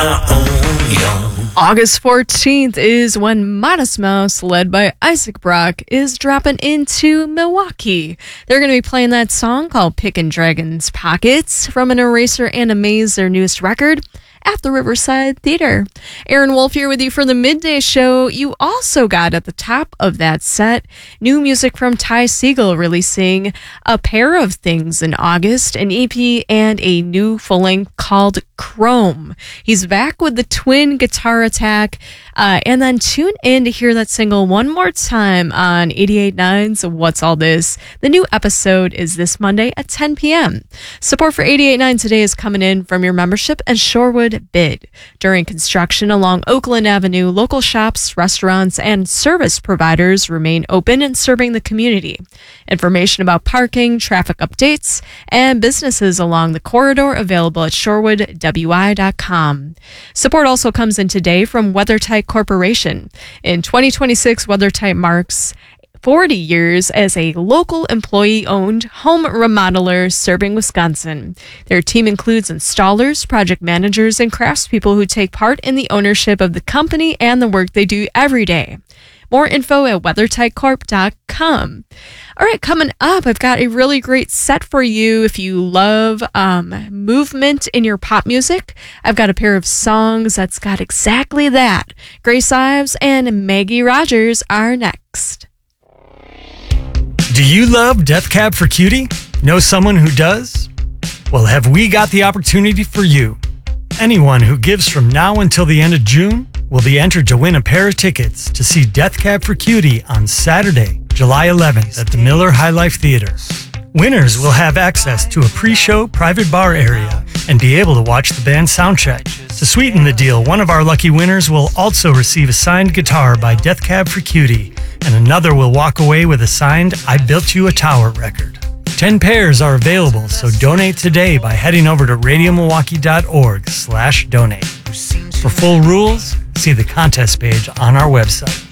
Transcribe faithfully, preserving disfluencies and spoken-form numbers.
August fourteenth is when Modest Mouse, led by Isaac Brock, is dropping into Milwaukee. They're going to be playing that song called Pickin' Dragon's Pockets from An Eraser and a Maze, their newest record, at the Riverside Theater. Aaron Wolf here with you for the Midday Show. You also got at the top of that set new music from Ty Segall, releasing A Pair of Things in August, an E P, and a new full-length called Chrome. He's back with the Twin Guitar Attack. Uh, and then tune in to hear that single one more time on eighty-eight point nine's What's All This? The new episode is this Monday at ten p.m. Support for eighty-eight point nine today is coming in from your membership and Shorewood Bid. During construction along Oakland Avenue, local shops, restaurants, and service providers remain open and serving the community. Information about parking, traffic updates, and businesses along the corridor available at shorewood w i dot com. Support also comes in today from WeatherTight Corporation. In twenty twenty-six, WeatherTight marks forty years as a local employee-owned home remodeler serving Wisconsin. Their team includes installers, project managers, and craftspeople who take part in the ownership of the company and the work they do every day. More info at weather tight corp dot com. All right, coming up, I've got a really great set for you if you love um, movement in your pop music. I've got a pair of songs that's got exactly that. Grace Ives and Maggie Rogers are next. Do you love Death Cab for Cutie? Know someone who does? Well, have we got the opportunity for you? Anyone who gives from now until the end of June will be entered to win a pair of tickets to see Death Cab for Cutie on Saturday, July eleventh at the Miller High Life Theater. Winners will have access to a pre-show private bar area and be able to watch the band soundcheck. To sweeten the deal, one of our lucky winners will also receive a signed guitar by Death Cab for Cutie, and another will walk away with a signed I Built You a Tower record. Ten pairs are available, so donate today by heading over to radio milwaukee dot org slash donate. For full rules, see the contest page on our website.